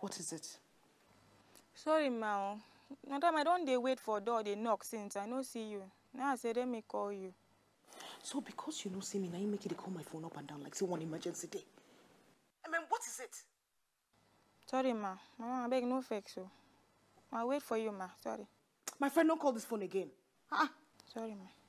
What is it? Sorry, ma. Madam, I don't wait for door, they knock since I no see you. Now I say, let me call you. So because you no see me, now you make it call my phone up and down like say one emergency day. I mean, what is it? Sorry, ma. Mama, I beg no fake so. I'll wait for you, ma. Sorry. My friend, don't call this phone again. Sorry, ma.